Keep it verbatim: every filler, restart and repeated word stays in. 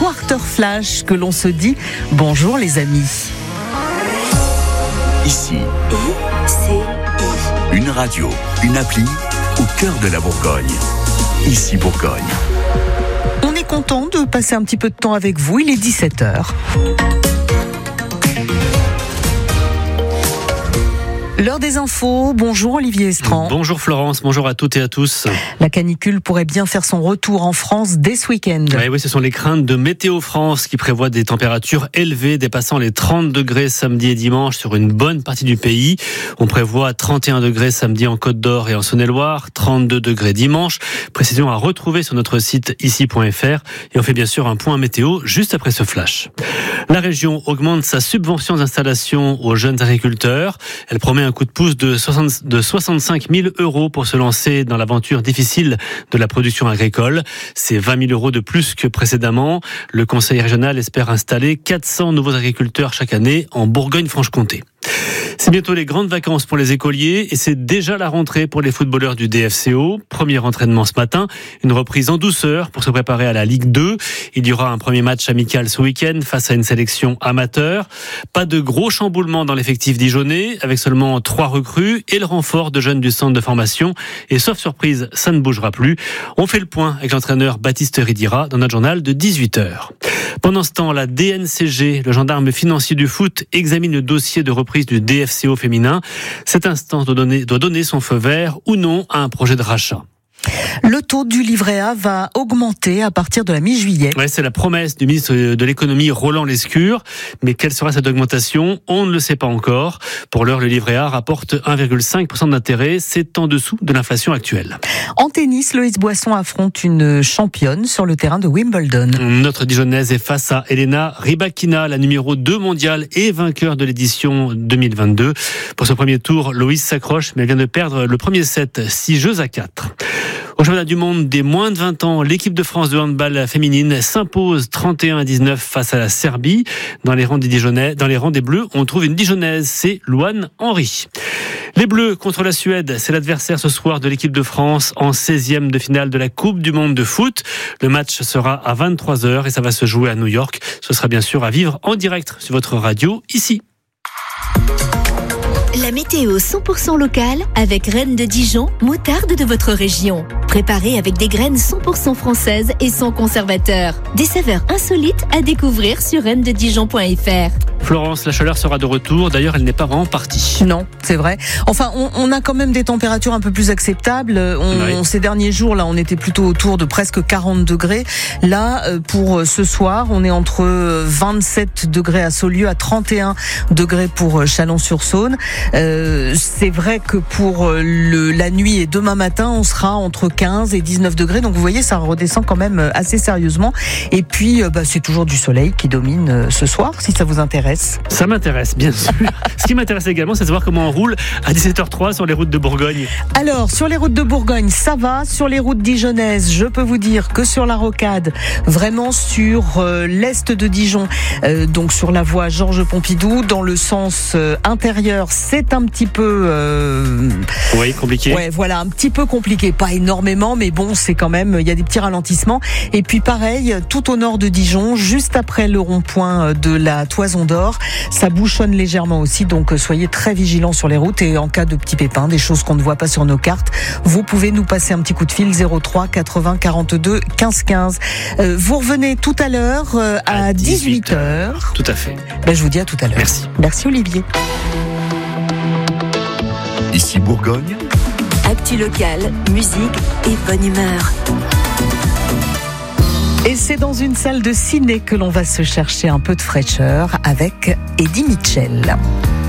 Quarter Flash que l'on se dit bonjour les amis. Ici, I C I. Une radio, une appli au cœur de la Bourgogne. Ici Bourgogne. On est content de passer un petit peu de temps avec vous, il est dix-sept heures. L'heure des infos, bonjour Olivier Estran. Bonjour Florence, bonjour à toutes et à tous. La canicule pourrait bien faire son retour en France dès ce week-end. Oui, oui, ce sont les craintes de Météo France qui prévoient des températures élevées dépassant les trente degrés samedi et dimanche sur une bonne partie du pays. On prévoit trente et un degrés samedi en Côte d'Or et en Saône-et-Loire, trente-deux degrés dimanche. Précision à retrouver sur notre site ici point f r et on fait bien sûr un point météo juste après ce flash. La région augmente sa subvention d'installation aux jeunes agriculteurs. Elle promet un coup de pouce de, soixante, de soixante-cinq mille euros pour se lancer dans l'aventure difficile de la production agricole. C'est vingt mille euros de plus que précédemment. Le conseil régional espère installer quatre cents nouveaux agriculteurs chaque année en Bourgogne-Franche-Comté. C'est bientôt les grandes vacances pour les écoliers et c'est déjà la rentrée pour les footballeurs du D F C O. Premier entraînement ce matin, une reprise en douceur pour se préparer à la Ligue deux. Il y aura un premier match amical ce week-end face à une sélection amateur. Pas de gros chamboulements dans l'effectif dijonnais avec seulement trois recrues et le renfort de jeunes du centre de formation. Et sauf surprise, ça ne bougera plus. On fait le point avec l'entraîneur Baptiste Ridira dans notre journal de dix-huit heures. Pendant ce temps, la D N C G, le gendarme financier du foot, examine le dossier de reprise du D F C O féminin. Cette instance doit donner, doit donner son feu vert ou non à un projet de rachat. Le taux du livret A va augmenter à partir de la mi-juillet. Ouais, c'est la promesse du ministre de l'économie Roland Lescure. Mais quelle sera cette augmentation ? On ne le sait pas encore. Pour l'heure, le livret A rapporte un virgule cinq pour cent d'intérêt. C'est en dessous de l'inflation actuelle. En tennis, Loïs Boisson affronte une championne sur le terrain de Wimbledon. Notre Dijonnaise est face à Elena Rybakina, la numéro deux mondiale et vainqueur de l'édition deux mille vingt-deux. Pour ce premier tour, Loïs s'accroche, mais elle vient de perdre le premier set, six jeux à quatre. Au championnat du monde des moins de vingt ans, l'équipe de France de handball féminine s'impose trente et un à dix-neuf face à la Serbie. Dans les rangs des Dijonnais, dans les rangs des Bleus, on trouve une Dijonnaise, c'est Louane Henry. Les Bleus contre la Suède, c'est l'adversaire ce soir de l'équipe de France en seizième de finale de la Coupe du monde de foot. Le match sera à vingt-trois heures et ça va se jouer à New York. Ce sera bien sûr à vivre en direct sur votre radio ici. La météo cent pour cent locale avec Reine de Dijon, moutarde de votre région. Préparée avec des graines cent pour cent françaises et sans conservateur. Des saveurs insolites à découvrir sur reine de dijon point f r. Florence, la chaleur sera de retour. D'ailleurs, elle n'est pas vraiment partie. Non, c'est vrai. Enfin, on, on a quand même des températures un peu plus acceptables. On, oui. on, ces derniers jours, là, on était plutôt autour de presque quarante degrés. Là, pour ce soir, on est entre vingt-sept degrés à Saulieu, à trente et un degrés pour Chalon-sur-Saône. Euh, c'est vrai que pour le, la nuit et demain matin, on sera entre quinze et dix-neuf degrés. Donc, vous voyez, ça redescend quand même assez sérieusement. Et puis, bah, c'est toujours du soleil qui domine ce soir, si ça vous intéresse. Ça m'intéresse, bien sûr. Ce qui m'intéresse également, c'est de voir comment on roule à dix-sept heures trois sur les routes de Bourgogne. Alors, sur les routes de Bourgogne, ça va. Sur les routes dijonnaises, je peux vous dire que sur la rocade, vraiment sur euh, l'est de Dijon, euh, donc sur la voie Georges Pompidou, dans le sens euh, intérieur, c'est un petit peu... Euh, oui, compliqué. Ouais, voilà, un petit peu compliqué. Pas énormément, mais bon, c'est quand même... Il y a des petits ralentissements. Et puis pareil, tout au nord de Dijon, juste après le rond-point de la Toison d'Or, ça bouchonne légèrement aussi, donc soyez très vigilants sur les routes et en cas de petits pépins, des choses qu'on ne voit pas sur nos cartes, vous pouvez nous passer un petit coup de fil zéro trois quatre-vingts quarante-deux quinze quinze. Euh, vous revenez tout à l'heure euh, à, à dix-huit heures. Tout à fait. Ben, je vous dis à tout à l'heure. Merci. Merci Olivier. Ici Bourgogne. Actu locale, musique et bonne humeur. Et c'est dans une salle de ciné que l'on va se chercher un peu de fraîcheur avec Eddie Mitchell.